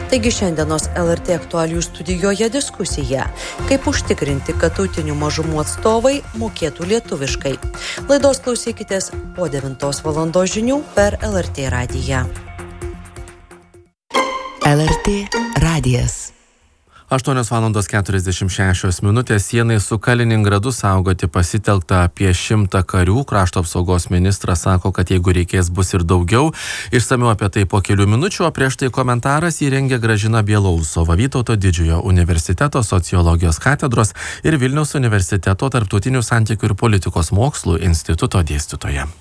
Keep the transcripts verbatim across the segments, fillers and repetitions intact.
Taigi šiandienos L R T aktualijų studijoje diskusija, kaip užtikrinti, kad tautinių mažumų atstovai mokėtų lietuviškai. Laidos klausykitės po devintos valandos žinių per L R T radiją. L R T radijas. aštuonios valandos keturiasdešimt šešios minutės. Sienai su Kaliningradu saugoti pasitelkta apie šimtą karių. Krašto apsaugos ministras sako, kad jeigu reikės, bus ir daugiau. Išsamiau apie tai po kelių minučių, o prieš tai komentaras įrengė Gražina Bielausova, Vytauto Didžiojo universiteto sociologijos katedros ir Vilniaus universiteto tarptautinių santykių ir politikos mokslų instituto dėstytoja.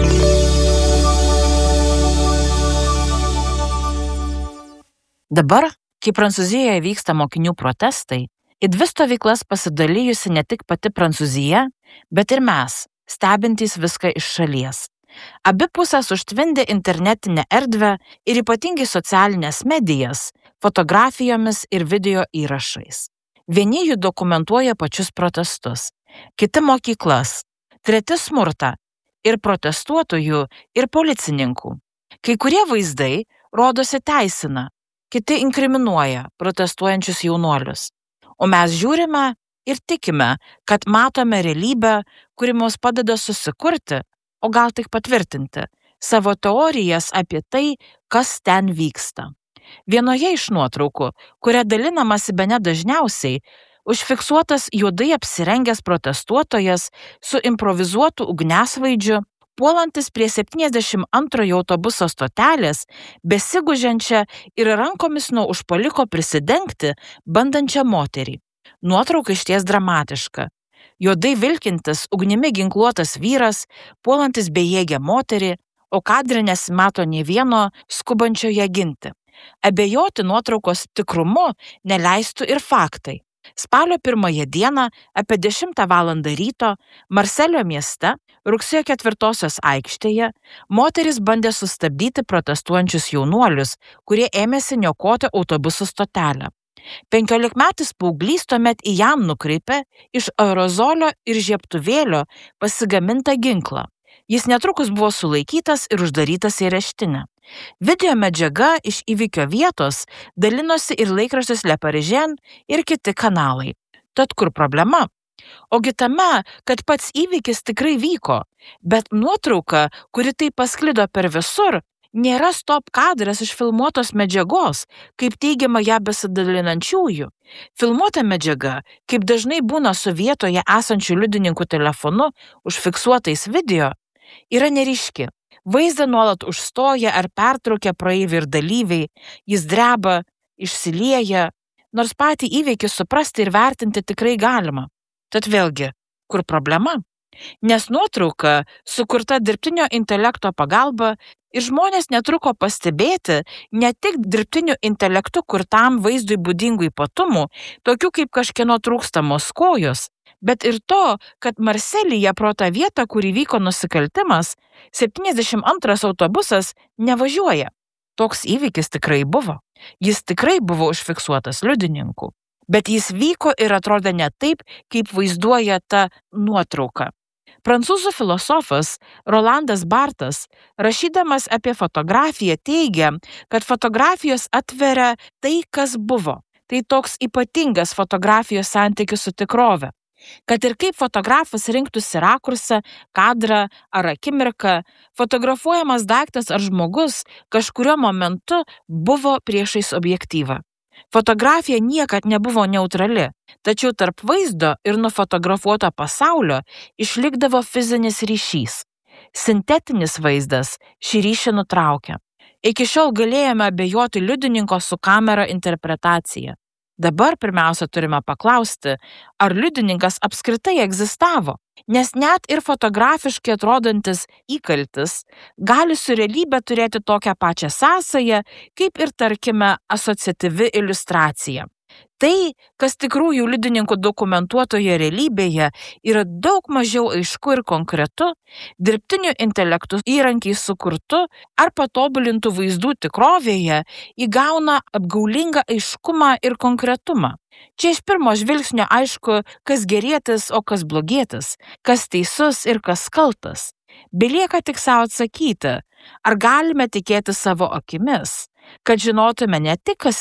Dabar, kai Prancūzijoje vyksta mokinių protestai, į dvi stovyklas pasidalijusi ne tik pati Prancūzija, bet ir mes, stebintys viską iš šalies. Abi pusės užtvindė internetinę erdvę ir ypatingai socialinės medijas, fotografijomis ir video įrašais. Vieni jų dokumentuoja pačius protestus, kiti mokyklas, treti smurtą ir protestuotojų, ir policininkų. Kai kurie vaizdai rodosi teisina, kiti inkriminuoja protestuojančius jaunuolius. O mes žiūrime ir tikime, kad matome realybę, kuri mums padeda susikurti, o gal tik patvirtinti, savo teorijas apie tai, kas ten vyksta. Vienoje iš nuotraukų, kuria dalinamasi bene dažniausiai, užfiksuotas juodai apsirengęs protestuotojas su improvizuotu ugniasvaidžiu, puolantis prie septyniasdešimt antrojo autobuso stotelės, besiguženčią ir rankomis nuo užpuoliko prisidengti bandančią moterį. Nuotrauka išties dramatiška. Juodai vilkintis, ugnimi ginkluotas vyras, puolantis bejėgę moterį, o kadre nesimato nė vieno skubančio ją ginti. Abejoti nuotraukos tikrumu neleistų ir faktai. Spalio pirmąją dieną, apie dešimtą valandą ryto, Marselio mieste, rugsėjo ketvirtosios aikštėje, moteris bandė sustabdyti protestuojančius jaunuolius, kurie ėmėsi niokoti autobusų stotelę. Penkiolikmetis paauglys tuomet į jam nukreipė iš aerozolio ir žiebtuvėlio pasigamintą ginklą. Jis netrukus buvo sulaikytas ir uždarytas į areštinę. Video medžiaga iš įvykio vietos dalinosi ir laikraštis Le Parisien ir kiti kanalai. Tad kur problema? Ogi tame, kad pats įvykis tikrai vyko, bet nuotrauka, kuri tai pasklido per visur, nėra stop kadras iš filmuotos medžiagos, kaip teigiama ją besidalinančiųjų. Filmuota medžiaga, kaip dažnai būna su vietoje esančių liudininkų telefonu užfiksuotais video, yra neryški. Vaizdą nuolat užstoja ar pertraukia praeiviai ir dalyviai, jis dreba, išsilieja, nors patį įvykį suprasti ir vertinti tikrai galima. Tad vėlgi, kur problema? Nes nuotrauka sukurta dirbtinio intelekto pagalba ir žmonės netruko pastebėti ne tik dirbtiniu intelektu kurtam vaizdui būdingų ypatumų, tokių kaip kažkieno trūkstamos kojos, bet ir to, kad Marselyje pro tą vietą, kur įvyko nusikaltimas, septyniasdešimt antras autobusas nevažiuoja. Toks įvykis tikrai buvo. Jis tikrai buvo užfiksuotas liudininkų. Bet jis vyko ir atrodė ne taip, kaip vaizduoja ta nuotrauka. Prancūzų filosofas Rolandas Bartas, rašydamas apie fotografiją, teigia, kad fotografijos atveria tai, kas buvo. Tai toks ypatingas fotografijos santykis su tikrove. Kad ir kaip fotografas rinktųsi rakursą, kadrą ar akimirką, fotografuojamas daiktas ar žmogus kažkuriuo momentu buvo priešais objektyvą. Fotografija niekad nebuvo neutrali, tačiau tarp vaizdo ir nufotografuoto pasaulio išlikdavo fizinis ryšys. Sintetinis vaizdas šį ryšį nutraukia. Iki šiol galėjome abejoti liudininko su kamera interpretacija. Dabar pirmiausia turime paklausti, ar liudininkas apskritai egzistavo, nes net ir fotografiškai atrodantis įkaltis gali su realybė turėti tokią pačią sąsają, kaip ir, tarkime, asociatyvi iliustracija. Tai, kas tikrųjų liudininkų dokumentuotoje realybėje yra daug mažiau aišku ir konkretu, dirbtiniu intelektu įrankiai sukurtu ar patobulintų vaizdų tikrovėje įgauna apgaulingą aiškumą ir konkretumą. Čia iš pirmo žvilgsnio aišku, kas gerietis, o kas blogietis, kas teisus ir kas kaltas. Belieka tik savo atsakyti, ar galime tikėti savo akimis, kad žinotume ne tik, kas